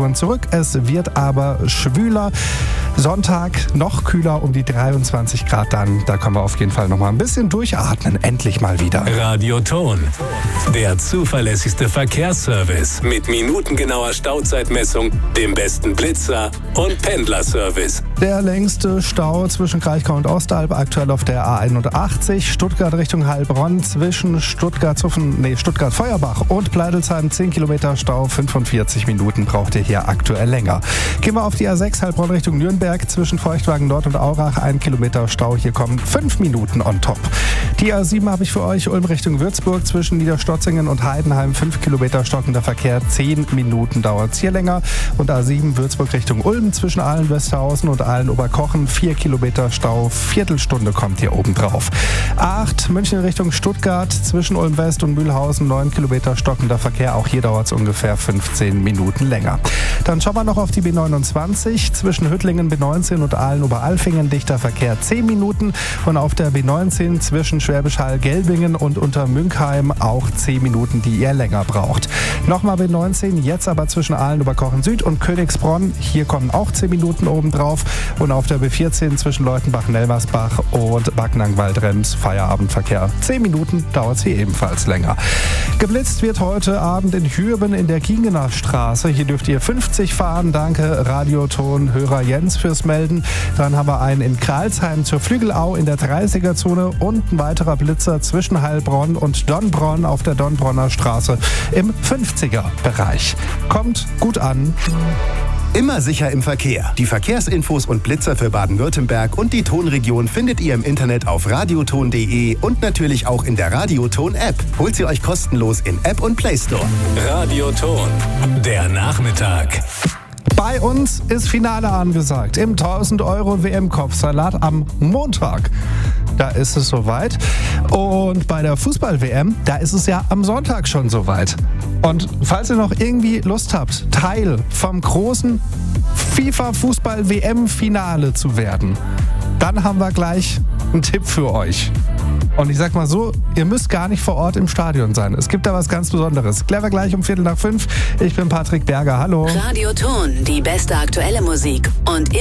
Temperaturen zurück. Es wird aber schwüler. Sonntag noch kühler, um die 23 Grad dann. Da können wir auf jeden Fall noch mal ein bisschen durchatmen. Endlich mal wieder. Radioton. Der zuverlässigste Verkehrsservice mit minutengenauer Stauzeitmessung, dem besten Blitzer und Pendlerservice. Der längste Stau zwischen Kraichgau und Ostalb aktuell auf der A81. Stuttgart Richtung Heilbronn zwischen Stuttgart-Feuerbach und Pleidelsheim 10 Kilometer Stau. 45 Minuten braucht ihr hier aktuell länger. Gehen wir auf die A6 Heilbronn Richtung Nürnberg zwischen Feuchtwagen Nord und Aurach. 1 Kilometer Stau. Hier kommen 5 Minuten on top. Die A7 habe ich für euch. Ulm Richtung Würzburg zwischen Niederstotzingen und Heidenheim. 5 Kilometer stockender Verkehr. 10 Minuten dauert es hier länger. Und A7 Würzburg Richtung Ulm zwischen Aalen-Westhausen und Aalen-Oberkochen. 4 Kilometer Stau. Viertelstunde kommt hier oben drauf. A8 München Richtung Stuttgart zwischen Ulm West und Mühlhausen. 9 Kilometer stockender Verkehr. Auch hier dauert es ungefähr 15 Minuten länger. Dann schauen wir noch auf die B29 zwischen Hüttlingen B19 und Aalen-Oberalfingen. Dichter Verkehr 10 Minuten. Und auf der B19 zwischen Schwäbisch Hall, Gelbingen und Untermünkheim auch 10 Minuten, die ihr länger braucht. Nochmal B19, jetzt aber zwischen Aalen-Oberkochen Süd und Königsbronn. Hier kommen auch 10 Minuten obendrauf. Und auf der B14 zwischen Leutenbach-Nelmersbach und Backnang-Waldrems Feierabendverkehr. 10 Minuten dauert es hier ebenfalls länger. Geblitzt wird heute Abend in Hürben in der Gingener Straße. Hier dürft ihr 50 fahren. Danke Radioton-Hörer Jens fürs Melden. Dann haben wir einen in Kralsheim zur Flügelau in der 30er-Zone und ein weiterer Blitzer zwischen Heilbronn und Donnbronn auf der Donnbronner Straße im 50er-Bereich. Kommt gut an. Immer sicher im Verkehr. Die Verkehrsinfos und Blitzer für Baden-Württemberg und die Tonregion findet ihr im Internet auf radioton.de und natürlich auch in der Radioton-App. Holt sie euch kostenlos in App und Play Store. Radioton. Der Nachmittag. Bei uns ist Finale angesagt im 1000 Euro WM-Kopfsalat am Montag. Da ist es soweit. Und bei der Fußball-WM, da ist es ja am Sonntag schon soweit. Und falls ihr noch irgendwie Lust habt, Teil vom großen FIFA-Fußball-WM-Finale zu werden, dann haben wir gleich einen Tipp für euch. Und ich sag mal so, ihr müsst gar nicht vor Ort im Stadion sein. Es gibt da was ganz Besonderes. Klären wir gleich um 4:45. Ich bin Patrick Berger. Hallo. Radioton, die beste aktuelle Musik und